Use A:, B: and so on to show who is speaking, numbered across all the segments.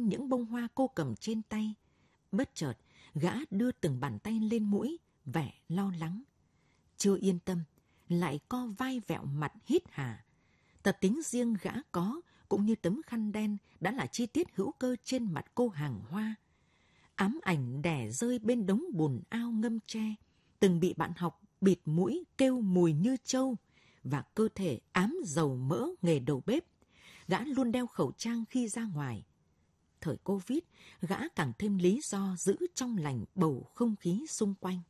A: những bông hoa cô cầm trên tay. Bất chợt, gã đưa từng bàn tay lên mũi, vẻ lo lắng. Chưa yên tâm, lại co vai vẹo mặt hít hà. Tật tính riêng gã có, cũng như tấm khăn đen đã là chi tiết hữu cơ trên mặt cô hàng hoa. Ám ảnh đẻ rơi bên đống bùn ao ngâm tre, từng bị bạn học bịt mũi kêu mùi như trâu, và cơ thể ám dầu mỡ nghề đầu bếp. Gã luôn đeo khẩu trang khi ra ngoài. Thời Covid, gã càng thêm lý do giữ trong lành bầu không khí xung quanh.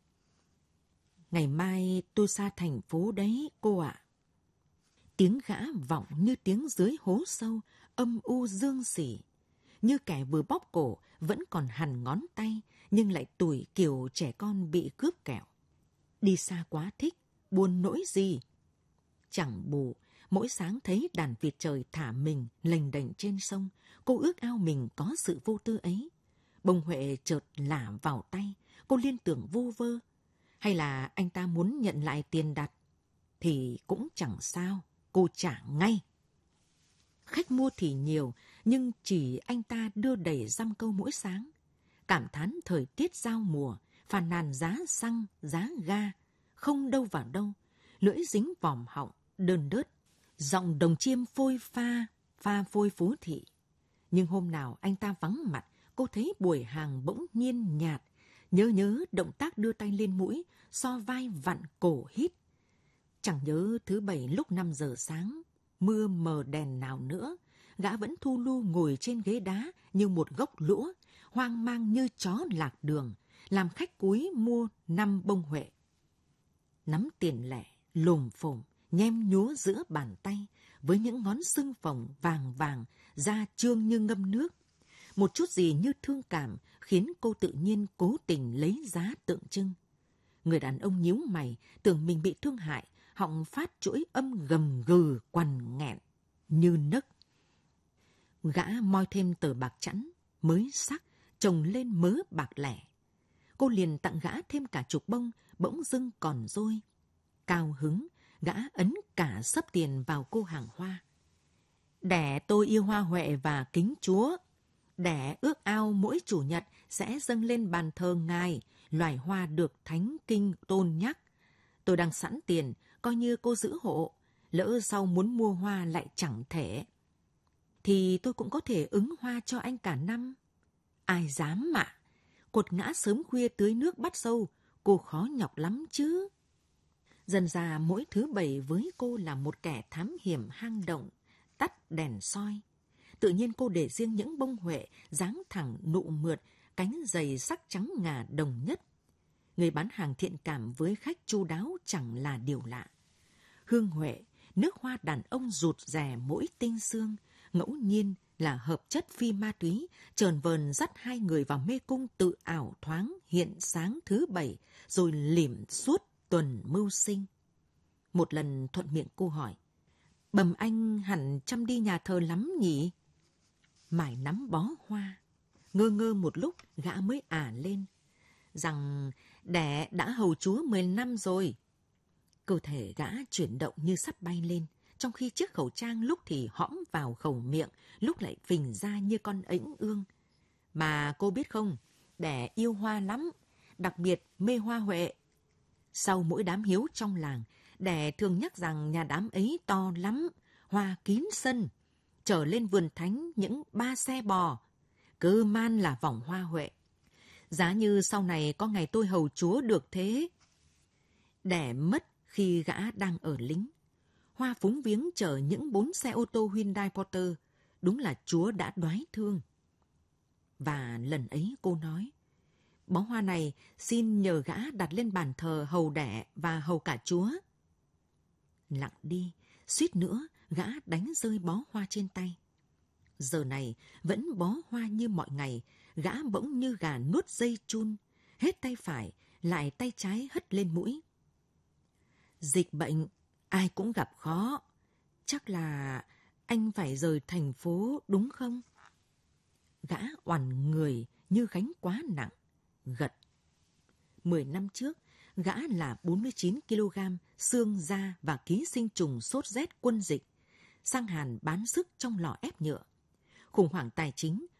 A: Ngày mai tôi xa thành phố đấy, cô ạ. Tiếng gã vọng như tiếng dưới hố sâu, âm u dương xỉ. Như kẻ vừa bóp cổ, vẫn còn hằn ngón tay, nhưng lại tủi kiểu trẻ con bị cướp kẹo. Đi xa quá thích, buồn nỗi gì. Chẳng bù, mỗi sáng thấy đàn vịt trời thả mình lềnh đềnh trên sông, cô ước ao mình có sự vô tư ấy. Bông Huệ chợt lả vào tay, cô liên tưởng vu vơ. Hay là anh ta muốn nhận lại tiền đặt? Thì cũng chẳng sao, cô trả ngay. Khách mua thì nhiều, nhưng chỉ anh ta đưa đầy dăm câu mỗi sáng. Cảm thán thời tiết giao mùa, phàn nàn giá xăng, giá ga, không đâu vào đâu, lưỡi dính vòm họng, đơn đớt, giọng đồng chiêm phôi pha phôi Phú Thị. Nhưng hôm nào anh ta vắng mặt, cô thấy buổi hàng bỗng nhiên nhạt, nhớ động tác đưa tay lên mũi, so vai vặn cổ hít. Chẳng nhớ thứ Bảy lúc 5 giờ sáng, mưa mờ đèn nào nữa, gã vẫn thu lu ngồi trên ghế đá như một gốc lũa, hoang mang như chó lạc đường, làm khách cúi mua 5 bông Huệ. Nắm tiền lẻ, lồm phồm, nhem nhúa giữa bàn tay, với những ngón sưng phồng vàng, da trương như ngâm nước. Một chút gì như thương cảm khiến cô tự nhiên cố tình lấy giá tượng trưng. Người đàn ông nhíu mày, tưởng mình bị thương hại, họng phát chuỗi âm gầm gừ quằn nghẹn, như nấc. Gã moi thêm tờ bạc chẵn, mới sắc, chồng lên mớ bạc lẻ. Cô liền tặng gã thêm cả chục bông, bỗng dưng còn dôi. Cao hứng, gã ấn cả xấp tiền vào cô hàng hoa. Đẻ tôi yêu hoa Huệ và kính Chúa. Đẻ ước ao mỗi chủ nhật sẽ dâng lên bàn thờ ngài, loài hoa được thánh kinh tôn nhắc. Tôi đang sẵn tiền, coi như cô giữ hộ, lỡ sau muốn mua hoa lại chẳng thể. Thì tôi cũng có thể ứng hoa cho anh cả năm. Ai dám mà, cột ngã sớm khuya tưới nước bắt sâu, cô khó nhọc lắm chứ. Dần dà mỗi thứ Bảy với cô là một kẻ thám hiểm hang động, tắt đèn soi. Tự nhiên cô để riêng những bông Huệ, dáng thẳng nụ mượt, cánh dày sắc trắng ngà đồng nhất. Người bán hàng thiện cảm với khách chu đáo chẳng là điều lạ. Hương Huệ, nước hoa đàn ông rụt rè mỗi tinh xương, ngẫu nhiên là hợp chất phi ma túy, chờn vờn dắt hai người vào mê cung tự ảo thoáng hiện sáng thứ Bảy, rồi lỉm suốt tuần mưu sinh. Một lần thuận miệng cô hỏi, bẩm anh hẳn chăm đi nhà thờ lắm nhỉ? Mải nắm bó hoa, ngơ một lúc gã mới lên, rằng đẻ đã hầu chúa 10 năm rồi. Cơ thể gã chuyển động như sắp bay lên, trong khi chiếc khẩu trang lúc thì hõm vào khẩu miệng, lúc lại phình ra như con ếnh ương. Mà cô biết không, đẻ yêu hoa lắm, đặc biệt mê hoa Huệ. Sau mỗi đám hiếu trong làng, đẻ thường nhắc rằng nhà đám ấy to lắm, hoa kín sân, trở lên vườn thánh những 3 xe bò, cơ man là vòng hoa Huệ. Giá như sau này có ngày tôi hầu chúa được thế. Đẻ mất khi gã đang ở lính. Hoa phúng viếng chở những 4 xe ô tô Hyundai Porter, đúng là chúa đã đoái thương. Và lần ấy cô nói, bó hoa này xin nhờ gã đặt lên bàn thờ hầu đẻ và hầu cả chúa. Lặng đi, suýt nữa gã đánh rơi bó hoa trên tay. Giờ này vẫn bó hoa như mọi ngày, gã bỗng như gà nuốt dây chun, hết tay phải, lại tay trái hất lên mũi. Dịch bệnh, ai cũng gặp khó. Chắc là anh phải rời thành phố đúng không? Gã oằn người như gánh quá nặng, gật. 10 năm trước, gã là 49 kg, xương da và ký sinh trùng sốt rét quân dịch, sang Hàn bán sức trong lò ép nhựa. Khủng hoảng tài chính,